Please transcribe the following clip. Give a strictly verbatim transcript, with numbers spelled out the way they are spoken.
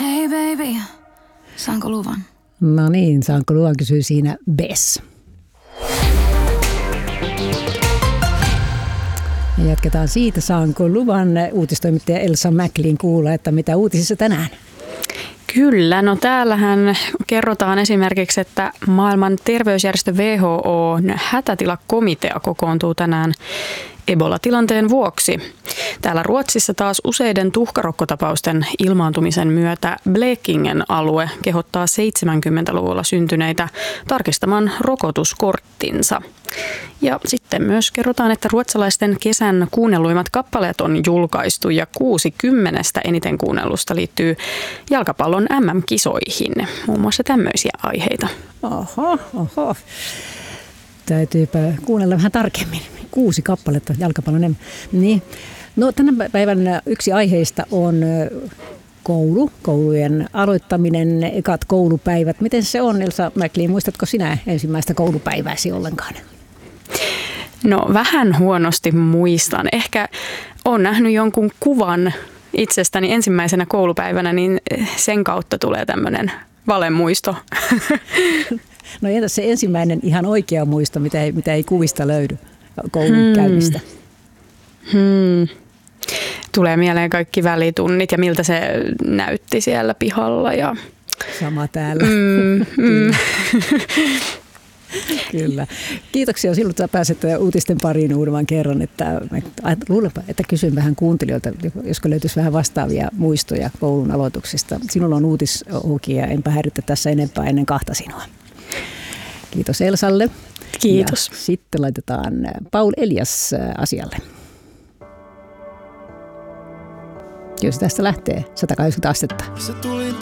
Hei baby, saanko luvan? No niin, saanko luvan, kysyy siinä Bess. Ja jatketaan siitä, saanko luvan. Uutistoimittaja Elsa Mäklin kuulla, että mitä uutisissa tänään? Kyllä, no täällähän kerrotaan esimerkiksi, että maailman terveysjärjestö W H O:n hätätilakomitea kokoontuu tänään Ebola-tilanteen vuoksi. Täällä Ruotsissa taas useiden tuhkarokkotapausten ilmaantumisen myötä Blekingen alue kehottaa seitsemänkymmentäluvulla syntyneitä tarkistamaan rokotuskorttinsa. Ja sitten myös kerrotaan, että ruotsalaisten kesän kuunnelluimmat kappaleet on julkaistu ja kuusi kymmenestä eniten kuunnellusta liittyy jalkapallon M M-kisoihin. Muun muassa tämmöisiä aiheita. Oho, oho. Täytyypä kuunnella vähän tarkemmin. Kuusi kappaletta jalkapallon. Niin. No, tänä päivän yksi aiheista on koulu, koulujen aloittaminen, ekat koulupäivät. Miten se on, Elsa Mäklin? Muistatko sinä ensimmäistä koulupäivääsi ollenkaan? No vähän huonosti muistan. Ehkä olen nähnyt jonkun kuvan itsestäni ensimmäisenä koulupäivänä, niin sen kautta tulee tämmöinen valemuisto. No entäs se ensimmäinen ihan oikea muisto, mitä ei, mitä ei kuvista löydy koulun hmm. käynnistä? Hmm. Tulee mieleen kaikki välitunnit ja miltä se näytti siellä pihalla. Ja... Sama täällä. Mm, mm. Kyllä. Kiitoksia silloin, että pääset uutisten pariin uudemman kerran. Että, luulenpa, että kysyn vähän kuuntelijoilta, josko löytyisi vähän vastaavia muistoja koulun aloituksista. Sinulla on uutishuki ja enpä häirittä tässä enempää ennen kahta sinua. Kiitos Elsalle. Kiitos. Ja sitten laitetaan Paul Elias asialle. Jos tästä lähtee sata kahdeksankymmentä astetta. Se tuli